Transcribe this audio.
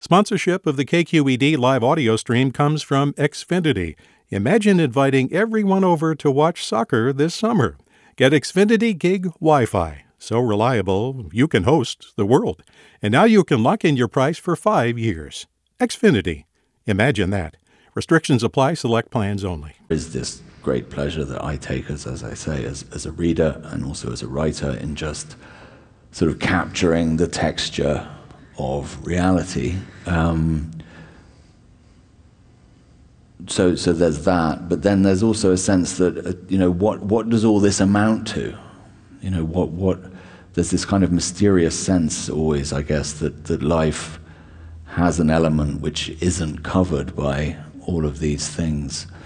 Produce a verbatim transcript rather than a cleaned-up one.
Sponsorship of the K Q E D live audio stream comes from Xfinity. Imagine inviting everyone over to watch soccer this summer. Get Xfinity Gig Wi-Fi. So reliable, you can host the world. And now you can lock in your price for five years. Xfinity. Imagine that. Restrictions apply. Select plans only. Is this great pleasure that I take as, as I say, as, as a reader and also as a writer in just sort of capturing the texture of reality. Um, so, so there's that, but then there's also a sense that uh, you know what what does all this amount to? You know what what there's this kind of mysterious sense always, I guess, that that life has an element which isn't covered by all of these things.